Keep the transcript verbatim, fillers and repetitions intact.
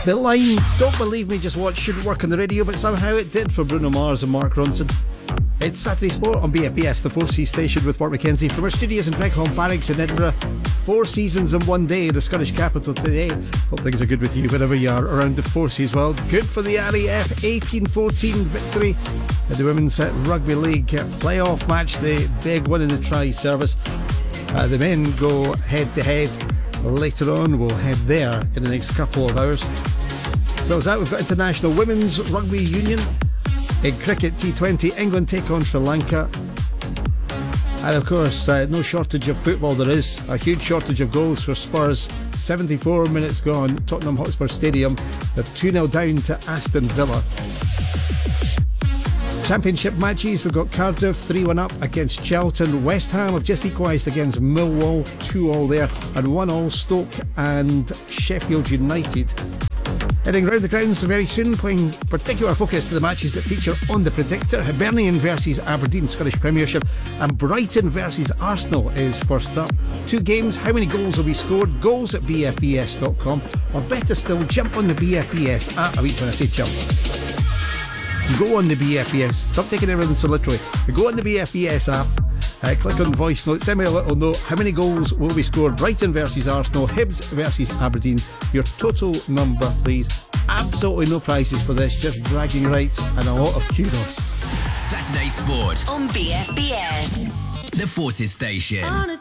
The line, "Don't believe me, just watch," shouldn't work on the radio, but somehow it did for Bruno Mars and Mark Ronson. It's Saturday Sport on B F B S, the four C station with Mark Mackenzie from our studios in Dreghorn Barracks in Edinburgh. Four seasons in one day, the Scottish capital today. Hope things are good with you wherever you are around the four Cs. Well, good for the R A F eighteen fourteen victory in the Women's Rugby League playoff match, the big one in the tri-service. Uh, the men go head to head later on. We'll head there in the next couple of hours. So as that, we've got International Women's Rugby Union. In cricket T twenty, England take on Sri Lanka. And of course, uh, no shortage of football. There is a huge shortage of goals for Spurs. seventy-four minutes gone, Tottenham Hotspur Stadium. They're two nil down to Aston Villa. Championship matches, we've got Cardiff three one up against Charlton. West Ham have just equalised against Millwall, two all there, and one all Stoke and Sheffield United. Heading round the grounds very soon, paying particular focus to the matches that feature on the Predictor. Hibernian versus Aberdeen, Scottish Premiership, and Brighton versus Arsenal is first up. Two games, how many goals will be scored? Goals at b f b s dot com, or better still, jump on the B F B S app. I mean, when I say jump, go on the B F B S, stop taking everything so literally. Go on the B F B S app, uh, click on voice note, send me a little note. How many goals will be scored? Brighton versus Arsenal, Hibs versus Aberdeen. Your total number, please. Absolutely no prizes for this, just bragging rights and a lot of kudos. Saturday Sport on B F B S, the Forces station. On a